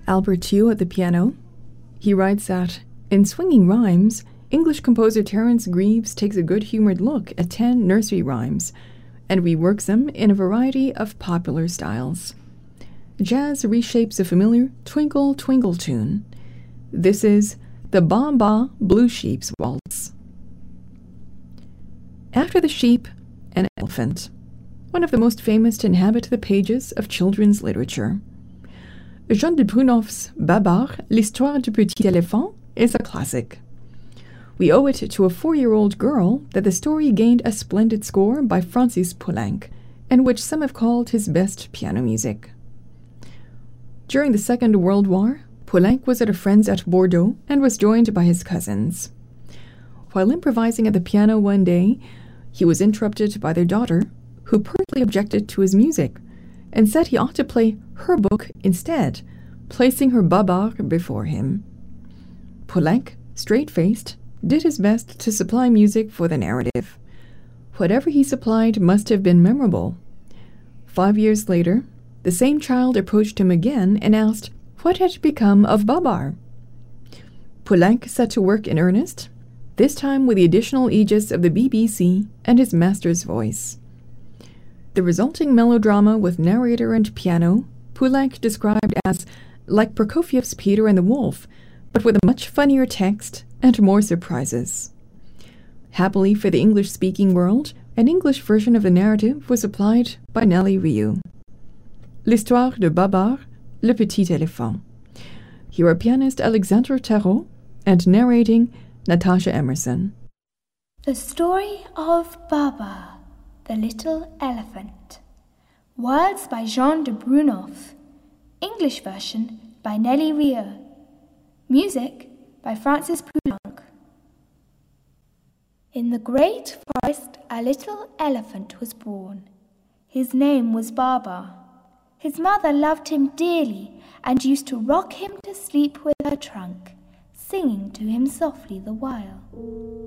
Albert Tew at the piano. He writes that, in Swinging Rhymes, English composer Terence Greaves takes a good-humored look at 10 nursery rhymes and reworks them in a variety of popular styles. Jazz reshapes a familiar Twinkle Twinkle tune. This is the Ba Ba Blue Sheep's Waltz. After the sheep, an elephant, one of the most famous to inhabit the pages of children's literature. Jean de Brunoff's Babar, l'histoire du petit éléphant, is a classic. We owe it to a 4-year-old girl that the story gained a splendid score by Francis Poulenc, and which some have called his best piano music. During the Second World War, Poulenc was at a friend's at Bordeaux and was joined by his cousins. While improvising at the piano one day, he was interrupted by their daughter, who pertly objected to his music and said he ought to play her book instead, placing her Babar before him. Poulenc, straight-faced, did his best to supply music for the narrative. Whatever he supplied must have been memorable. 5 years later, the same child approached him again and asked what had become of Babar. Poulenc set to work in earnest, this time with the additional aegis of the BBC and his master's voice. The resulting melodrama with narrator and piano, Poulenc described as like Prokofiev's Peter and the Wolf, but with a much funnier text and more surprises. Happily for the English-speaking world, an English version of the narrative was supplied by Nelly Riou. L'histoire de Babar, le petit éléphant. Here are pianist Alexandre Tarot and narrating Natasha Emerson. The story of Babar, the little elephant. Words by Jean de Brunoff. English version by Nelly Rieu. Music by Francis Poulenc. In the great forest a little elephant was born. His name was Babar. His mother loved him dearly and used to rock him to sleep with her trunk, singing to him softly the while.